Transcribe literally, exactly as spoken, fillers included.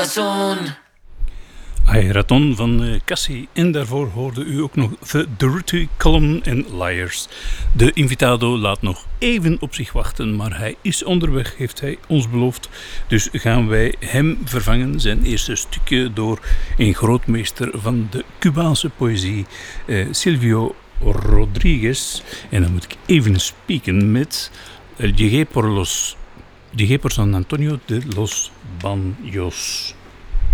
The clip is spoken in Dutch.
corazón. Ay Raton van uh, Cassie. En daarvoor hoorde u ook nog The Dirty Column en Liars. De invitado laat nog even op zich wachten, maar hij is onderweg, heeft hij ons beloofd. Dus gaan wij hem vervangen, zijn eerste stukje, door een grootmeester van de Cubaanse poëzie, uh, Silvio Rodriguez. En dan moet ik even spreken met El Llegué por los Llegué por San Antonio de los Baños.